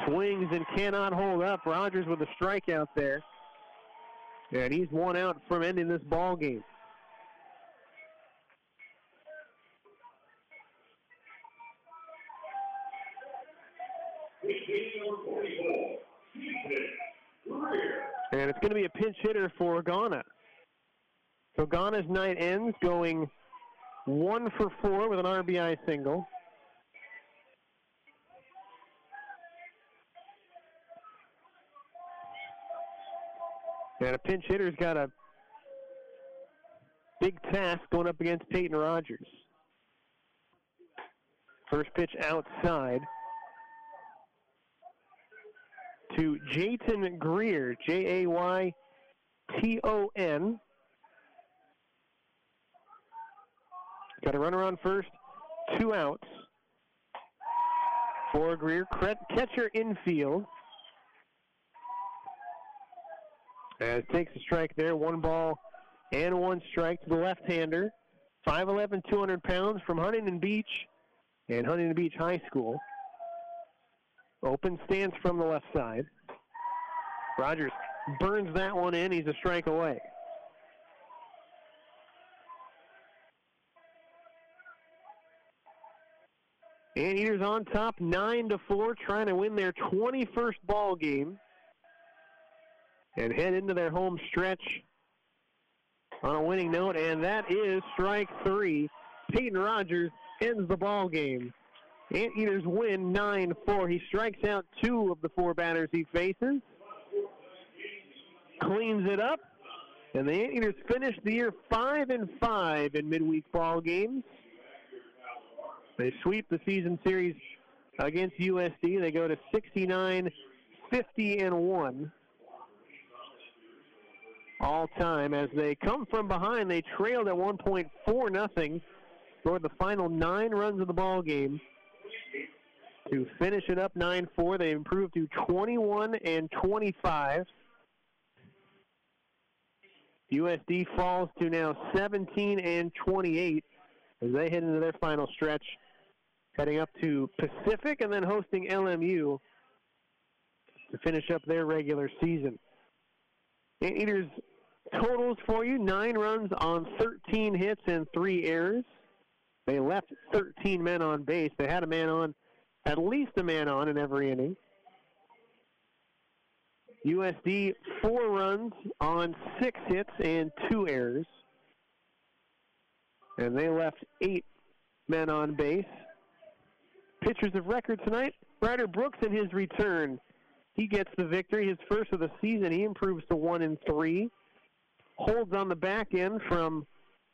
Swings and cannot hold up. Rogers with a strikeout there. And he's one out from ending this ball game. And it's going to be a pinch hitter for Ghana. So Ghana's night ends going 1 for 4 with an RBI single. And a pinch hitter's got a big task going up against Peyton Rogers. First pitch outside to Jayton Greer, Jayton. Got a runner on first, 2 outs for Greer. Catcher infield. As takes a strike there, 1 ball and 1 strike to the left-hander. 5'11", 200 pounds from Huntington Beach and Huntington Beach High School. Open stance from the left side. Rogers burns that one in. He's a strike away. Anteaters on top, 9-4, trying to win their 21st ball game and head into their home stretch on a winning note, and that is strike 3. Peyton Rogers ends the ball game. Anteaters win 9-4. He strikes out 2 of the 4 batters he faces, cleans it up, and the Anteaters finish the year 5-5 in midweek ball games. They sweep the season series against USD. They go to 69-50-1 all time. As they come from behind, they trailed at 1.4-0 toward the final 9 runs of the ball game to finish it up 9-4. They improved to 21-25. USD falls to now 17-28 as they head into their final stretch, heading up to Pacific and then hosting LMU to finish up their regular season. Anteaters totals for you: 9 runs on 13 hits and 3 errors. They left 13 men on base. They had at least a man on in every inning. USD 4 runs on 6 hits and 2 errors. And they left 8 men on base. Pitchers of record tonight, Ryder Brooks in his return. He gets the victory, his first of the season. He improves to 1-3. Holds on the back end from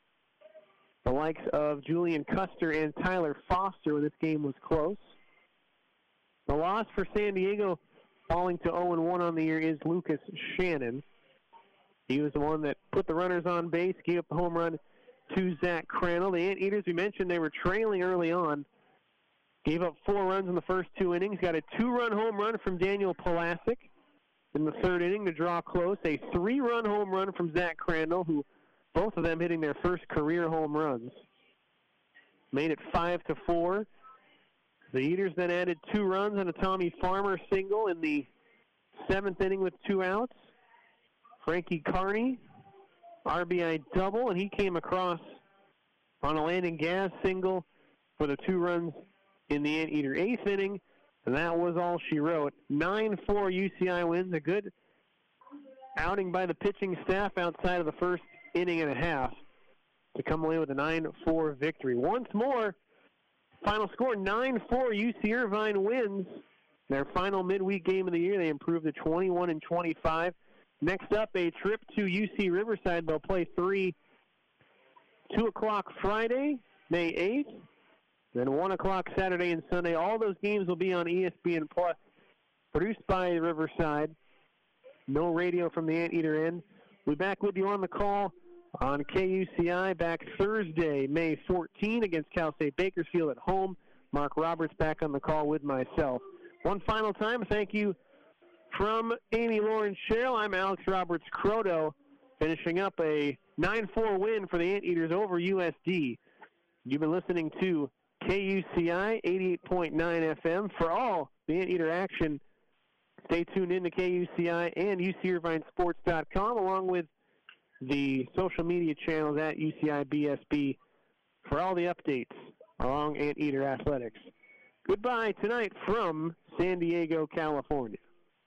the likes of Julian Custer and Tyler Foster when this game was close. The loss for San Diego, falling to 0-1 on the year, is Lucas Shannon. He was the one that put the runners on base, gave up the home run to Zach Crandall. The Anteaters, we mentioned they were trailing early on. Gave up 4 runs in the first 2 innings. Got a 2-run home run from Daniel Pulasic in the 3rd inning to draw close. A 3-run home run from Zach Crandall, who both of them hitting their first career home runs. Made it 5-4. The Eaters then added 2 runs and a Tommy Farmer single in the 7th inning with 2 outs. Frankie Carney, RBI double, and he came across on a Landon Gaz single for the 2 runs in the Anteater 8th inning, and that was all she wrote. 9-4 UCI wins. A good outing by the pitching staff outside of the first inning and a half to come away with a 9-4 victory. Once more, final score 9-4. UC Irvine wins their final midweek game of the year. They improved to 21-25. Next up, a trip to UC Riverside. They'll play 2 o'clock Friday, May 8th. Then 1 o'clock Saturday and Sunday. All those games will be on ESPN Plus, produced by Riverside. No radio from the Anteater end. We'll be back with you on the call on KUCI back Thursday, May 14 against Cal State Bakersfield at home. Mark Roberts back on the call with myself. One final time, thank you from Amy Lawrence Sherrill. I'm Alex Roberts Croto, finishing up a 9-4 win for the Anteaters over USD. You've been listening to KUCI 88.9 FM. For all the Anteater action Stay tuned in to KUCI and UCIrvinesports.com, along with the social media channels at UCI BSB for all the updates along Anteater Athletics. Goodbye tonight from San Diego, California.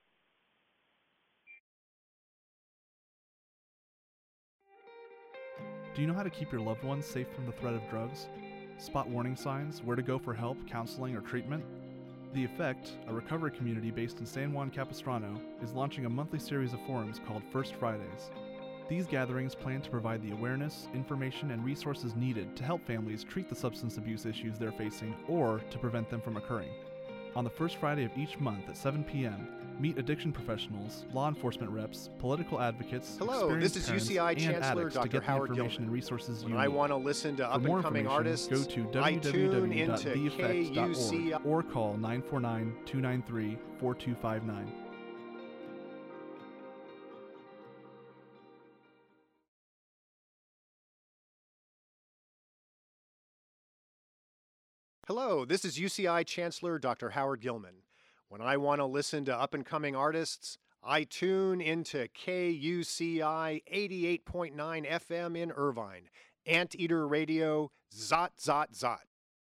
Do you know how to keep your loved ones safe from the threat of drugs? Spot warning signs, where to go for help, counseling, or treatment? The Effect, a recovery community based in San Juan Capistrano, is launching a monthly series of forums called First Fridays. These gatherings plan to provide the awareness, information, and resources needed to help families treat the substance abuse issues they're facing or to prevent them from occurring. On the first Friday of each month at 7 p.m., meet addiction professionals, law enforcement reps, political advocates, Hello, this is UCI Chancellor Dr. Dr. to get Howard the information Gilman. and resources When you I need. want to listen to For more up-and-coming artists, information, go to I tune into www.theeffect.org KUCI. or call 949-293-4259. Hello, this is UCI Chancellor Dr. Howard Gilman. When I want to listen to up-and-coming artists, I tune into KUCI 88.9 FM in Irvine. Anteater Radio, Zot, Zot, Zot.